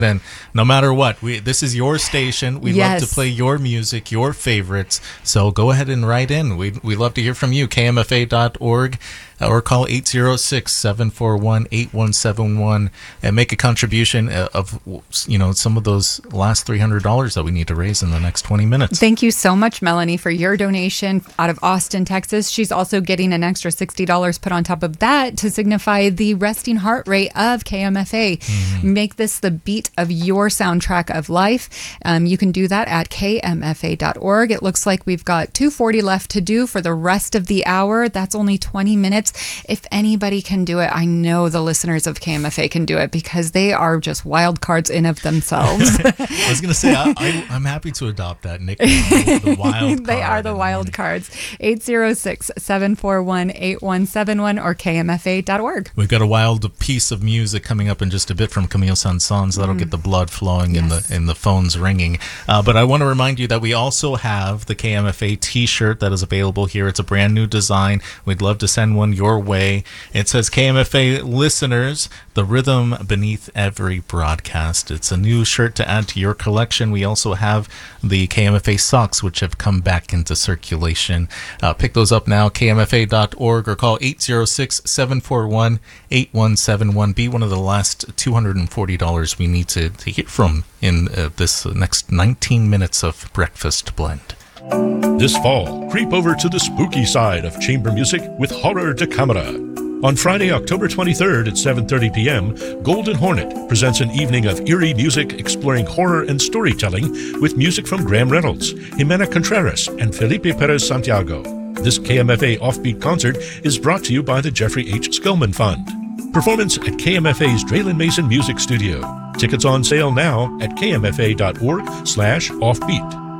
And no matter what, this is your station. We love to play your music, your favorites. So go ahead and write in. We love to hear from you. KMFA.org or call 806-741-8171 and make a contribution of some of those last $300 that we need to raise in the next 20 minutes. Thank you so much, Melanie, for your donation out of Austin, Texas. She's also getting an extra $60 put on top of that to signify the resting heart rate of KMFA. Mm-hmm. Make this the beat of your soundtrack of life. You can do that at kmfa.org. It looks like we've got 2:40 left to do for the rest of the hour. That's only 20 minutes. If anybody can do it, I know the listeners of KMFA can do it because they are just wild cards in of themselves. I was going to say, I'm happy to adopt that nickname, the wild card. They are the wild cards. 806-741-8171 or kmfa.org. We've got a wild piece of music coming up in just a bit from Camille Saint-Saëns. That'll get the blood flowing and the phones ringing. But I want to remind you that we also have the KMFA t-shirt that is available here. It's a brand new design. We'd love to send one your way. It says KMFA listeners, the rhythm beneath every broadcast. It's a new shirt to add to your collection. We also have the KMFA socks, which have come back into circulation. Pick those up now, kmfa.org, or call 806-741-8171. Be one of the last $240 we need to hear from in this next 19 minutes of Breakfast Blend. This fall, creep over to the spooky side of chamber music with Horror de Camera. On Friday, October 23rd at 7:30 p.m., Golden Hornet presents an evening of eerie music exploring horror and storytelling with music from Graham Reynolds, Jimena Contreras, and Felipe Perez Santiago. This KMFA Offbeat concert is brought to you by the Jeffrey H. Skillman Fund. Performance at KMFA's Draylen Mason Music Studio. Tickets on sale now at kmfa.org/offbeat.